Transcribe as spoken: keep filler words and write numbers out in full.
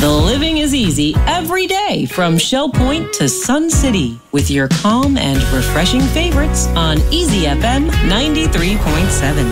The living is easy every day from Shell Point to Sun City with your calm and refreshing favorites on Easy F M ninety-three point seven.